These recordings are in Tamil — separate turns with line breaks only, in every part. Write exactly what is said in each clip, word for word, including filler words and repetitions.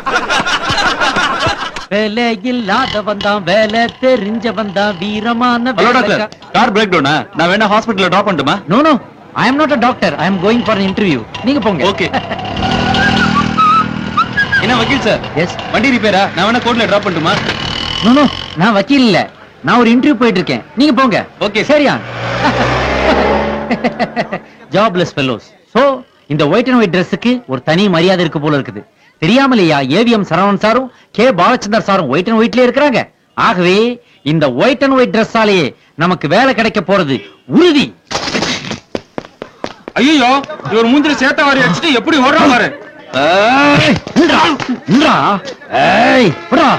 வேலை இல்லாதவன் தான் வேலை தெரிஞ்சவன் தான் வீரமான
ஹலோ டாக்டர், கார் பிரேக் டவுனா? நான் வேணா ஹாஸ்பிடல்ல டிராப் பண்ணட்டுமா?
No no, I am not a doctor, I am going for an interview. நீங்க போங்க.
ஓகே. என்ன வக்கீல் சார்?
எஸ்.
வண்டி ரிப்பேரா? நான் வேணா கோர்ட்ல டிராப் பண்ணட்டுமா?
நோ நோ, நான் வக்கீல் இல்ல, நான் ஒரு இன்டர்வியூ போயிட்டு இருக்கேன். நீங்க போங்க.
ஓகே.
சரியா? Jobless fellows. சோ இந்த ஒயிட் அண்ட் ஒயிட் Dressக்கு ஒரு தனி மரியாதை இருக்கு போல இருக்குது. தெரியாமலையா ஏவிஎம் சரவணன் சாரும் கே பாலச்சந்தர் சாரும் ஒயிட் அண்ட் ஒயிட்லயே இருக்கிறாங்க. ஆகவே இந்த ஒயிட் அண்ட் ஒயிட் Dressஆலேயே நமக்கு வேலை கிடைக்க போறது உறுதி.
ஐயோ, இவர் மூஞ்சில சேத்த வாரி அடிச்சிட்டு எப்படி ஓடுறான் பாரு.
ஏய், நில்றா, நில்றா. ஏய், விட்றா.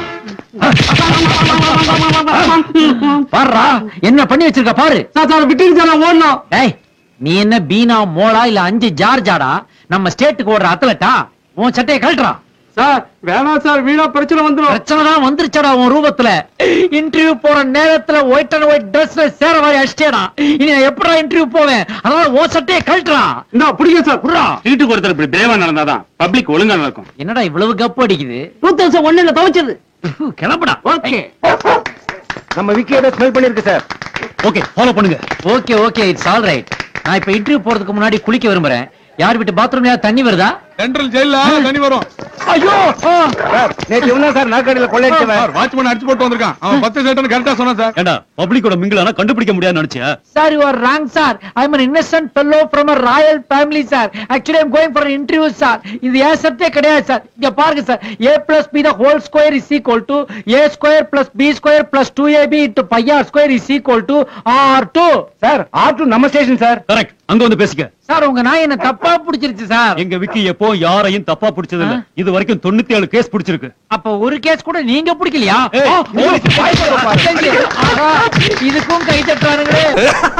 பாருடா, என்ன பண்ணி வச்சிருக்க பாரு. ஓடணும். ஏய், நீ என்ன பீனா மோளா இல்ல அஞ்சு ஜார்ஜாடா? நம்ம ஸ்டேட்டுக்கு ஓடுற அத்லட்டா? உன் சட்டையை கழட்டுறா.
சார் வேணாம் சார், வீணா பிரச்சனை வந்துடும்.
பிரச்சனை தான் வந்துருச்சடா உன் ரூபத்துல. இன்டர்வியூ போற நேரத்துல ஒயிட் அண்ட் ஒயிட் Dressல சேர மாதிரி அடிச்சேடா. இனி நான் எப்படா இன்டர்வியூ போவேன்? அதனால உன் சட்டையை கழட்டுறா.
இந்த பிடிக்க சார், புடுறா.
வீட்டுக்கு ஒருத்தர் இப்படி பிரேவா நடந்தாதான் பப்ளிக் ஒழுங்கா நடக்கும்.
என்னடா இவ்வளவு கப்பு அடிக்குது?
டூ தௌசண்ட் ஒன்னுல துவைச்சது.
கிளம்புடா.
ஓகே. நம்ம விக்கியோட ஸ்மெல் பண்ணிருக்கு சார்.
ஓகே, ஃபாலோ பண்ணுங்க. Okay okay, it's all right. நான் இப்ப இன்டர்வியூ போறதுக்கு முன்னாடி குளிக்க விரும்புறேன். யார் வீட்டு பாத்ரூம்ல தண்ணி வருதா?
சென்ட்ரல் ஜெயில்ல தண்ணி வரும்.
ஐயோ,
சார் நேத்து இவனா சார் நாற்காலியில கொள்ளையடிச்சவன்.
வாட்ச்மேன் அடிச்சு போட்டு வந்திருக்கான். அவன் பத்து சேட்டன் கரெக்டா சொன்னான் சார்.
ஏண்டா பப்ளிக்கோட மிங்கிலானா கண்டுபிடிக்க முடியாதுன்னு நினைச்சியா?
Sir you are wrong sir. I am an innocent fellow from a royal family sir. Actually I am going for an interview sir. இது ஏன் சட்டே கிடையாது சார். இங்க பாருங்க sir, a plus b the whole square is equal to a square plus b square plus two a b into pi r square is equal to r two.
Sir R two நம்ம ஸ்டேஷன் சார்.
கரெக்ட், அங்க வந்து பேசிக்க.
சார் உங்க நாய் என்ன தப்பா பிடிச்சிருச்சு சார்.
எங்க விக்கி எப்போ யாரையும் தப்பா பிடிச்சது இல்ல. இது வரைக்கும் தொண்ணூத்தி ஏழு கேஸ் பிடிச்சிருக்கு.
அப்ப ஒரு கேஸ் கூட நீங்க பிடிக்கலையா?
ஏய்,
இதுக்கும் கை தட்டுறானுங்களே.